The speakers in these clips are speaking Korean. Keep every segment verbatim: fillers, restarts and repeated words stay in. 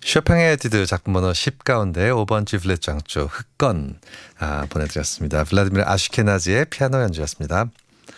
쇼팽의 에뛰드 작품 번호 십 가운데 오 번 G 플랫 장조 흑건 아, 보내드렸습니다. 블라디미르 아슈케나지의 피아노 연주였습니다.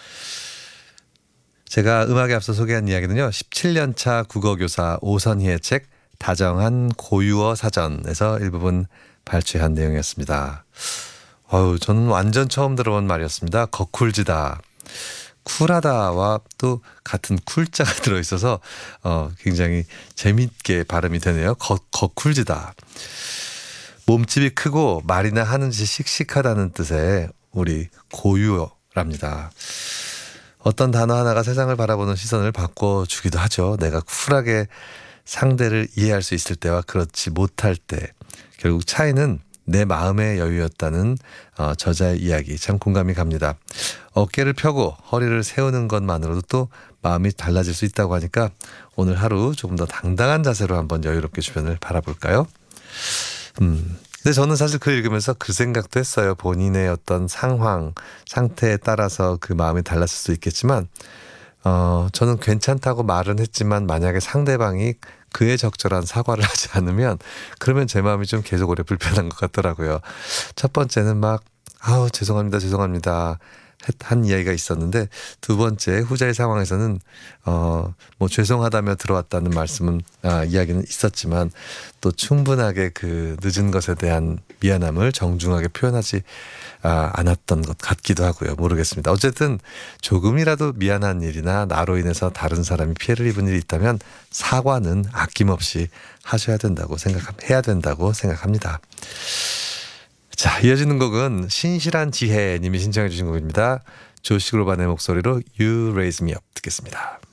제가 음악에 앞서 소개한 이야기는요. 십칠 년 차 국어교사 오선희의 책 다정한 고유어 사전에서 일부분 발췌한 내용이었습니다. 어우, 저는 완전 처음 들어본 말이었습니다. 거쿨지다. 쿨하다와 또 같은 쿨자가 들어있어서 어, 굉장히 재밌게 발음이 되네요. 거, 거쿨지다. 몸집이 크고 말이나 하는 짓이 씩씩하다는 뜻의 우리 고유어랍니다. 어떤 단어 하나가 세상을 바라보는 시선을 바꿔주기도 하죠. 내가 쿨하게 상대를 이해할 수 있을 때와 그렇지 못할 때. 결국 차이는 내 마음의 여유였다는 어, 저자의 이야기 참 공감이 갑니다. 어깨를 펴고 허리를 세우는 것만으로도 또 마음이 달라질 수 있다고 하니까 오늘 하루 조금 더 당당한 자세로 한번 여유롭게 주변을 바라볼까요? 음, 근데 저는 사실 글 읽으면서 그 생각도 했어요. 본인의 어떤 상황, 상태에 따라서 그 마음이 달랐을 수도 있겠지만 어, 저는 괜찮다고 말은 했지만 만약에 상대방이 그에 적절한 사과를 하지 않으면 그러면 제 마음이 좀 계속 오래 불편한 것 같더라고요. 첫 번째는 막 아우 죄송합니다 죄송합니다 한 이야기가 있었는데 두 번째 후자의 상황에서는 어, 뭐 죄송하다며 들어왔다는 말씀은 아, 이야기는 있었지만 또 충분하게 그 늦은 것에 대한 미안함을 정중하게 표현하지 아, 않았던 것 같기도 하고요. 모르겠습니다. 어쨌든 조금이라도 미안한 일이나 나로 인해서 다른 사람이 피해를 입은 일이 있다면 사과는 아낌없이 하셔야 된다고 생각 해야 된다고 생각합니다. 자, 이어지는 곡은 신실한 지혜님이 신청해 주신 곡입니다. 조시 그로반의 목소리로 You Raise Me Up 듣겠습니다.